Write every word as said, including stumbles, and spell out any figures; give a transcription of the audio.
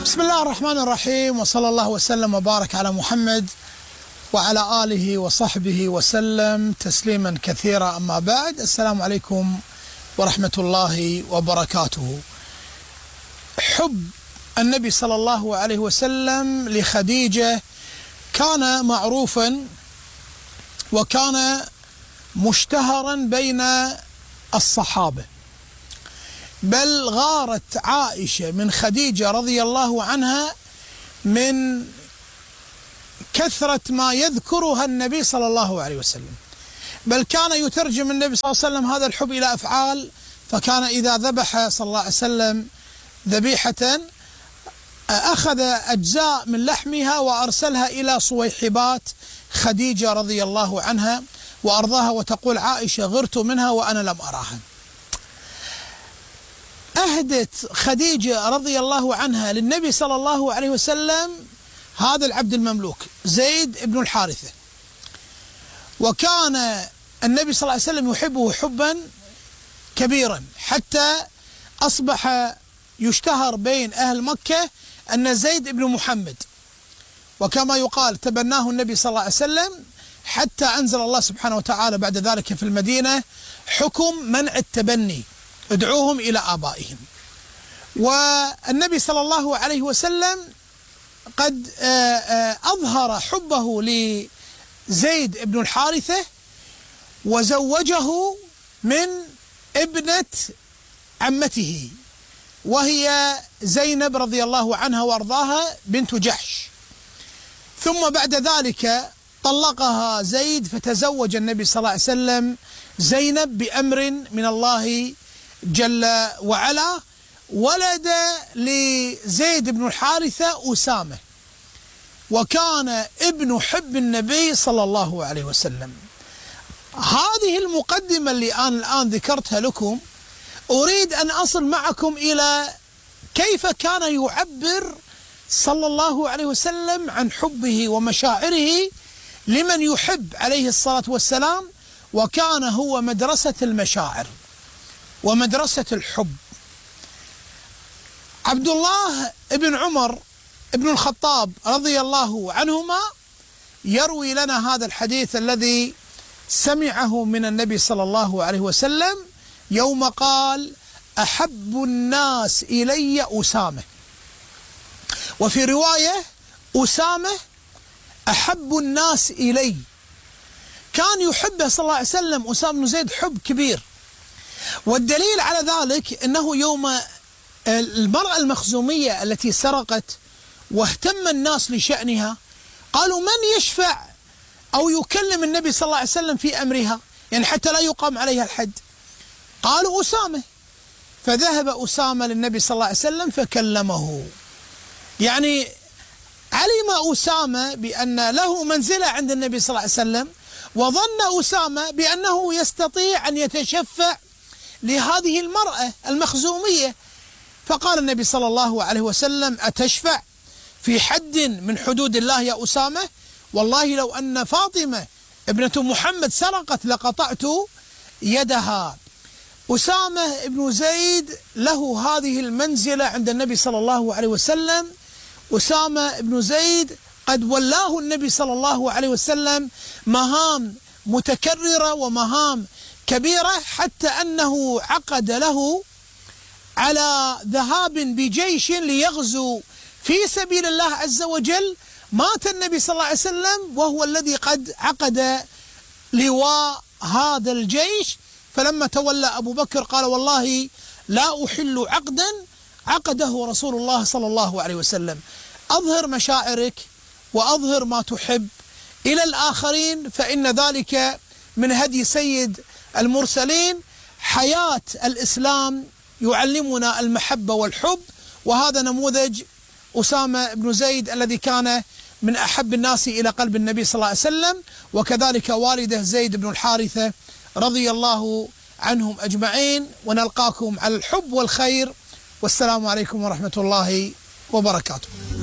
بسم الله الرحمن الرحيم، وصلى الله وسلم وبارك على محمد وعلى آله وصحبه وسلم تسليما كثيرا. أما بعد، السلام عليكم ورحمة الله وبركاته. حب النبي صلى الله عليه وسلم لخديجة كان معروفا وكان مشتهرا بين الصحابة، بل غارت عائشة من خديجة رضي الله عنها من كثرة ما يذكرها النبي صلى الله عليه وسلم، بل كان يترجم النبي صلى الله عليه وسلم هذا الحب إلى أفعال. فكان إذا ذبح صلى الله عليه وسلم ذبيحة أخذ أجزاء من لحمها وأرسلها إلى صويحبات خديجة رضي الله عنها وأرضاها، وتقول عائشة: غرت منها وأنا لم أراها. أهدت خديجة رضي الله عنها للنبي صلى الله عليه وسلم هذا العبد المملوك زيد بن الحارثة، وكان النبي صلى الله عليه وسلم يحبه حبا كبيرا، حتى أصبح يشتهر بين أهل مكة أن زيد بن محمد، وكما يقال تبناه النبي صلى الله عليه وسلم، حتى أنزل الله سبحانه وتعالى بعد ذلك في المدينة حكم منع التبني، ادعوهم إلى آبائهم. والنبي صلى الله عليه وسلم قد أظهر حبه لزيد بن الحارثة وزوجه من ابنة عمته، وهي زينب رضي الله عنها وارضاها بنت جحش. ثم بعد ذلك طلقها زيد، فتزوج النبي صلى الله عليه وسلم زينب بأمر من الله جل وعلا، ولد لزيد بن الحارثة أسامة، وكان ابن حب النبي صلى الله عليه وسلم. هذه المقدمة اللي أنا الآن ذكرتها لكم، أريد أن أصل معكم إلى كيف كان يعبر صلى الله عليه وسلم عن حبه ومشاعره لمن يحب عليه الصلاة والسلام، وكان هو مدرسة المشاعر ومدرسة الحب. عبد الله بن عمر بن الخطاب رضي الله عنهما يروي لنا هذا الحديث الذي سمعه من النبي صلى الله عليه وسلم يوم قال: أحب الناس إلي أسامة، وفي رواية أسامة أحب الناس إلي. كان يحبه صلى الله عليه وسلم أسامة بن زيد حب كبير، والدليل على ذلك أنه يوم المرأة المخزومية التي سرقت واهتم الناس لشأنها، قالوا: من يشفع أو يكلم النبي صلى الله عليه وسلم في أمرها، يعني حتى لا يقام عليها الحد؟ قالوا: أسامة. فذهب أسامة للنبي صلى الله عليه وسلم فكلمه. يعني علم أسامة بأن له منزلة عند النبي صلى الله عليه وسلم، وظن أسامة بأنه يستطيع أن يتشفع لهذه المرأة المخزومية. فقال النبي صلى الله عليه وسلم: أتشفع في حد من حدود الله يا أسامة؟ والله لو أن فاطمة ابنة محمد سرقت لقطعت يدها. أسامة بن زيد له هذه المنزلة عند النبي صلى الله عليه وسلم. أسامة بن زيد قد ولاه النبي صلى الله عليه وسلم مهام متكررة ومهام كبيرة، حتى أنه عقد له على ذهاب بجيش ليغزو في سبيل الله عز وجل. مات النبي صلى الله عليه وسلم وهو الذي قد عقد لواء هذا الجيش، فلما تولى أبو بكر قال: والله لا أحل عقدا عقده رسول الله صلى الله عليه وسلم. أظهر مشاعرك وأظهر ما تحب إلى الآخرين، فإن ذلك من هدي سيد المرسلين. حياة الإسلام يعلمنا المحبة والحب، وهذا نموذج أسامة بن زيد الذي كان من أحب الناس إلى قلب النبي صلى الله عليه وسلم، وكذلك والده زيد بن الحارثة رضي الله عنهم أجمعين. ونلقاكم على الحب والخير، والسلام عليكم ورحمة الله وبركاته.